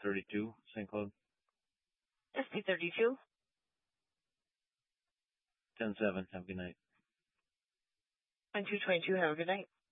32, St. Cloud. SP32. 10-7. Have a good night. 9222. Have a good night.